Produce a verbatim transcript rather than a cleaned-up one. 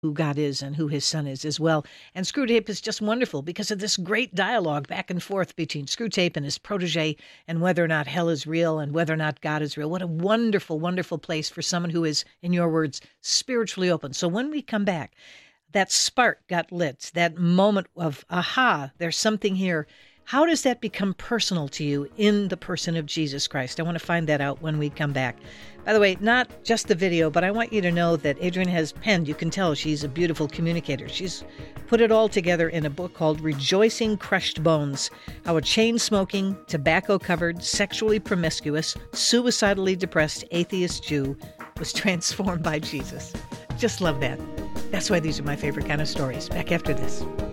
who God is and who his son is as well. And Screwtape is just wonderful because of this great dialogue back and forth between Screwtape and his protege and whether or not hell is real and whether or not God is real. What a wonderful, wonderful place for someone who is, in your words, spiritually open. So when we come back, that spark got lit, that moment of, aha, there's something here. How does that become personal to you in the person of Jesus Christ? I want to find that out when we come back. By the way, not just the video, but I want you to know that Adrienne has penned, you can tell she's a beautiful communicator. She's put it all together in a book called Rejoicing Crushed Bones, how a chain-smoking, tobacco-covered, sexually promiscuous, suicidally depressed atheist Jew was transformed by Jesus. Just love that. That's why these are my favorite kind of stories. Back after this.